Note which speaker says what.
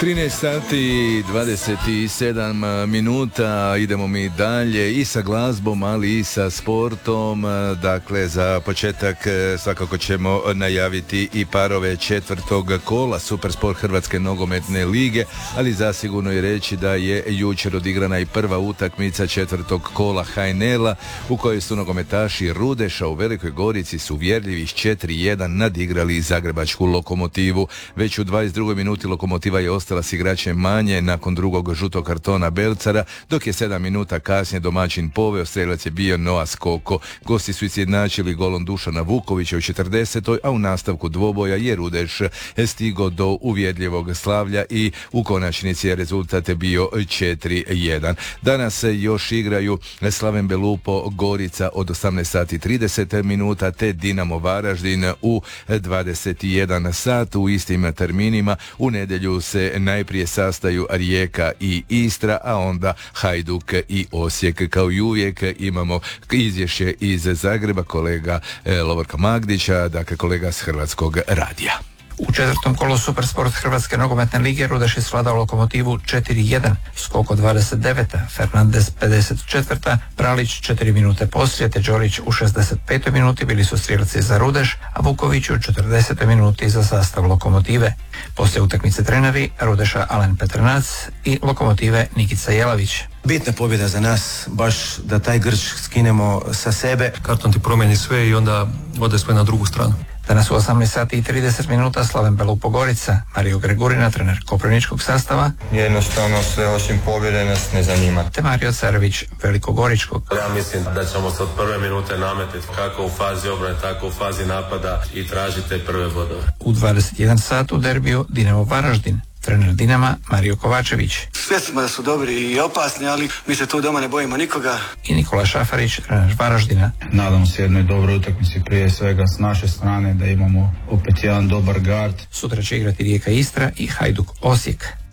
Speaker 1: 13 sati 27 minuta, idemo mi dalje i sa glazbom, ali i sa sportom. Dakle, za početak svakako ćemo najaviti i parove četvrtog kola Supersport Hrvatske nogometne lige, ali zasigurno je reći da je jučer odigrana i prva utakmica četvrtog kola HNL-a u kojoj su nogometaši Rudeša u Velikoj Gorici su uvjerljivih 4-1 nadigrali zagrebačku Lokomotivu. Već u 22. minuti Lokomotiva je ostala s igračem manje nakon drugog žutog kartona Belcara, dok je 7 minuta kasnije domaćin poveo, strelac je bio Noa Skoko. Gosti su izjednačili golom Dušana Vukovića u 40. a u nastavku dvoboja je Rudeš stigao do uvjerljivog slavlja i u konačnici je rezultat bio 4-1. Danas još igraju Slaven Belupo Gorica od 18 sati 30 minuta te Dinamo Varaždin u 21 sat. U istim terminima u nedjelju se najprije sastaju Rijeka i Istra, a onda Hajduk i Osijek. Kao i uvijek imamo izvješće iz Zagreba kolega Lovorka Magdića, dakle kolega s Hrvatskog radija.
Speaker 2: U četvrtom kolu Supersport Hrvatske nogometne lige Rudeš je svladao Lokomotivu 4-1, Skoko 29, Fernandez 54, Pralić 4 minute poslije te Đorić u 65. minuti bili su strijelci za Rudeš, a Vuković u 40. minuti za sastav Lokomotive. Poslije utakmice treneri Rudeša Alen Petrnac i Lokomotive Nikica Jelavić.
Speaker 3: Bitna pobjeda za nas, baš da taj grč skinemo sa sebe.
Speaker 4: Karton ti promijeni sve i onda ode sve na drugu stranu.
Speaker 2: Danas u 18 sati i 30 minuta Slaven Belupo Gorica, Mario Gregurina, trener koprivničkog sastava.
Speaker 5: Jednostavno sve osim pobjede nas ne zanima.
Speaker 2: Te Mario Carević, Velikogoričkog.
Speaker 6: Ja mislim da ćemo se od prve minute nametiti kako u fazi obrane, tako u fazi napada i tražiti te prve bodove.
Speaker 2: U 21 sat u derbiju Dinamo Varaždin, trener Dinama Mario Kovačević.
Speaker 7: Svjesni smo da su dobri i opasni, ali mi se tu doma ne bojimo nikoga.
Speaker 2: I Nikola Šafarić, trener Varaždina.
Speaker 8: Nadam se jednoj dobroj utakmici prije svega s naše strane, da imamo opet jedan dobar gard.
Speaker 2: Sutra će igrati Rijeka Istra i Hajduk Osijek.